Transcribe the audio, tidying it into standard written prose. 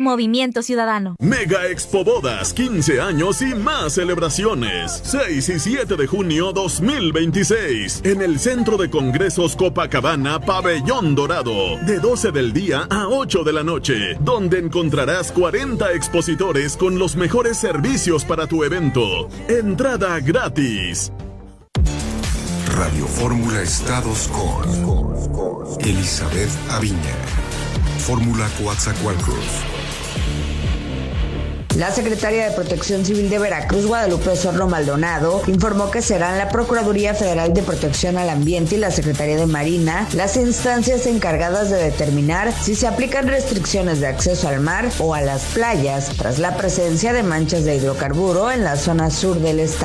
Movimiento Ciudadano. Mega Expo Bodas, 15 años y más celebraciones. 6 y 7 de junio 2026. En el Centro de Congresos Copacabana, Pabellón Dorado. De 12 del día a 8 de la noche. Donde encontrarás 40 expositores con los mejores servicios para tu evento. Entrada gratis. Radio Fórmula Estados con Elizabeth Aviña. Fórmula Coatzacoalcos. La secretaria de Protección Civil de Veracruz, Guadalupe Osorno Maldonado, informó que serán la Procuraduría Federal de Protección al Ambiente y la Secretaría de Marina las instancias encargadas de determinar si se aplican restricciones de acceso al mar o a las playas tras la presencia de manchas de hidrocarburo en la zona sur del estado.